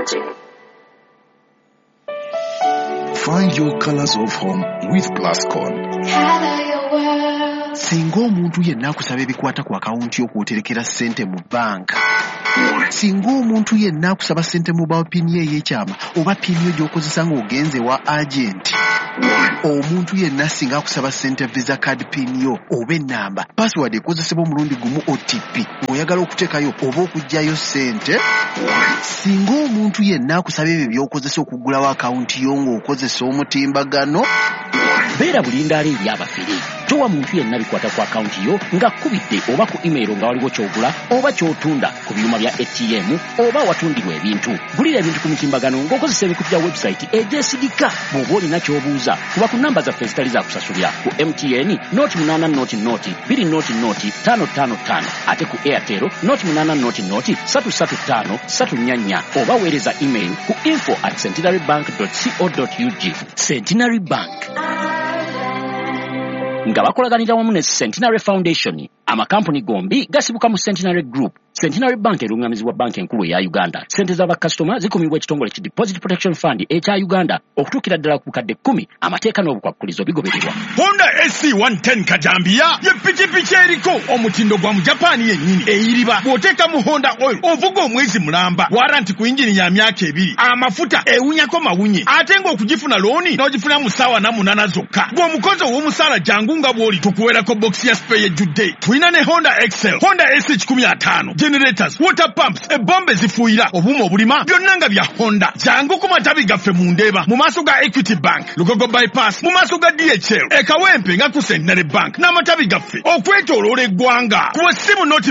Find your colors of home with Plascon. Singa omuntu yenna akusaba ebikwata ku akawunti y'okwoterekera ssente mu banka. Singa omuntu yenna akusaba ssente mu bapini ey'ekyama oba pini gy'okozesa ng'ogenze wa agenti. Omuntu yenna singa akusaba ssente visa card pin yo oba ennamba password ekozesebwa omulundi gumu OTP ng'oyagala okuteekayo oba okuggyayo ssente. Singa omuntu yenna akusaba ebyo by'okozesa okugulawo akawunti yo ng'okozesa omutimbagano. Beera bulindaala eri abafere. Towa muntu yenna bikwata ku akawunti yo nga kubidde oba ku email nga waliwo ky'ogula oba ky'otunda ku byuma bya ATM oba watundirwa ebintu. Gulira ebintu ku mutimbagano ng'okozesa ebikutu bya website egyesigika bw'oba olina ky'obuuza. Kuba ku namba zaffe ezitali za kusasulira ku MTN 0800-555 ate ku Airtel 0800-335-344 oba weereza email ku info@centenarybank.co.ug. Centenary Bank nga bakolaganira wamu ne Centenary Foundation, amakampuni gombi gasibuka mu Centenary Group. Centenary Bank erungamizibwa banki enkulu ya Uganda. Sente z'abakasitoma zikumibwa ekitongole ki Deposit Protection Fund ekya Uganda okutuukira ddala ku bukadde 10. Amateeka n'obukwakkulizo bigobererwa. Honda SC110 Kajambia ye pikipiki eriko omutindo gwa mu Japan yennyini eyiriba bw'oteeka mu Honda Oil ovuga omwezi mulamba, waranti ku injini ya myaka 2, amafuta ewunyako mawunye, ate ng'okugifuna looni n'ogifuna mu ssaawa 8 zokka. Gw'omukozi ow'omusaala jangu nga bw'oli tukuweerako bokisi ya spare ejjudde. Tulina ne Honda Excel, Honda S15, generators, water pumps, ebombe zifuuyira, obuuma obulima, byonna nga bya Honda. Jangu ku matabi gaffe mu Ndeeba mu maaso ga Equity Bank, Lugogo Bypass mu maaso ga DHL, Ekawempe nga ku Centenary Bank n'amatabi gaffe okwetooloola eggwanga. Ku ssimu noti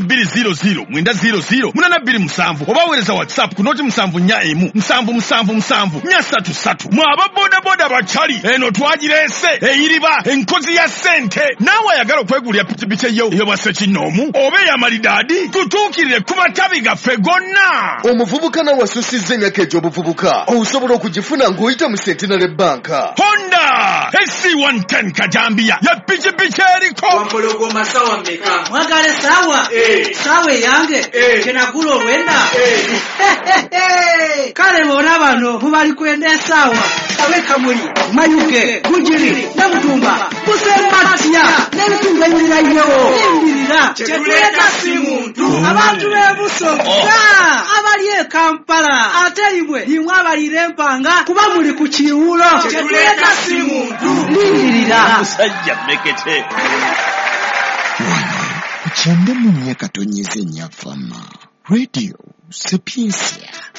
200-827 oba weereza WhatsApp ku noti 741-777-433. Mwaba bodaboda bachali eno twagireese eyiriba enkozi ya ssente. Naawe ayagala okwegulira pikipiki ey'obwassa kinoomu oba ey'amalidaadi tutuukirire ku matabi gaffe gonna. Omuvubuka nawe asusizza emyaka egy'obuvubuka osobola okugifuna ng'oyita mu Centenary Bank. Honda SC110 Kajambia ya pikipiki eriko wampologo masawa meka mwagale sawa sawa yange kenagula olwenda kale bona bano mubali kwenda sawa abeka muri mayuge gujiri namutumba kusembatya n'ebitundu ebirirayo imbirira kyetuleka si muntu abantu b'ebusonga abali e Kampala ate imwe nimwe abalira empanga kuba muli ku kiwulo kyetuleka si muntu lindirira musajja mekete Kukyende mu myaka tonyeze nnyavama. Radio Sapiensia.